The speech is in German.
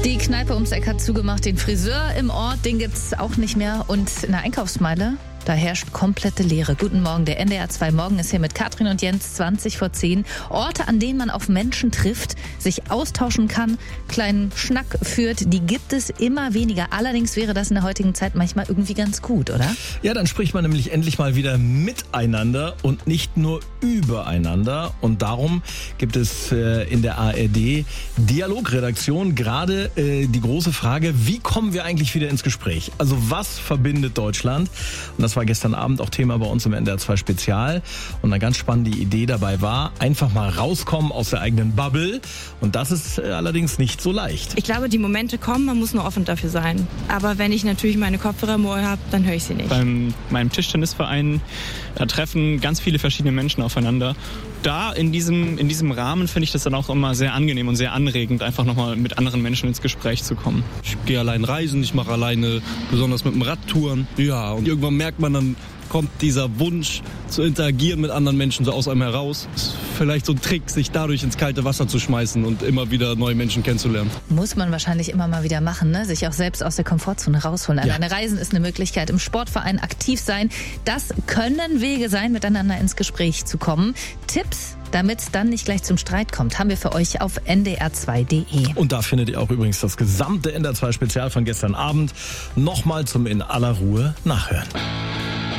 Die Kneipe ums Eck hat zugemacht, den Friseur im Ort, den gibt's auch nicht mehr. Und in der Einkaufsmeile, da herrscht komplette Leere. Guten Morgen, der NDR 2 Morgen ist hier mit Katrin und Jens, 20:10. Orte, an denen man auf Menschen trifft, sich austauschen kann, kleinen Schnack führt, die gibt es immer weniger. Allerdings wäre das in der heutigen Zeit manchmal irgendwie ganz gut, oder? Ja, dann spricht man nämlich endlich mal wieder miteinander und nicht nur übereinander. Und darum gibt es in der ARD Dialogredaktion gerade die große Frage, wie kommen wir eigentlich wieder ins Gespräch? Also was verbindet Deutschland? Und das war gestern Abend auch Thema bei uns im NDR 2 Spezial. Und eine ganz spannende Idee dabei war, einfach mal rauskommen aus der eigenen Bubble. Und das ist allerdings nicht so leicht. Ich glaube, die Momente kommen, man muss nur offen dafür sein. Aber wenn ich natürlich meine Kopfhörer im Ohr habe, dann höre ich sie nicht. Bei meinem Tischtennisverein, da treffen ganz viele verschiedene Menschen aufeinander. Da in diesem Rahmen finde ich das dann auch immer sehr angenehm und sehr anregend, einfach nochmal mit anderen Menschen ins Gespräch zu kommen. Ich gehe allein reisen, ich mache alleine, besonders mit dem Radtouren. Ja, und irgendwann merkt man dann, kommt dieser Wunsch zu interagieren mit anderen Menschen so aus einem heraus. Ist vielleicht so ein Trick, sich dadurch ins kalte Wasser zu schmeißen und immer wieder neue Menschen kennenzulernen. Muss man wahrscheinlich immer mal wieder machen, ne? Sich auch selbst aus der Komfortzone rausholen. Alleine Reisen ist eine Möglichkeit, im Sportverein aktiv sein. Das können Wege sein, miteinander ins Gespräch zu kommen. Tipps, damit es dann nicht gleich zum Streit kommt, haben wir für euch auf ndr2.de. Und da findet ihr auch übrigens das gesamte NDR 2 Spezial von gestern Abend nochmal zum in aller Ruhe nachhören.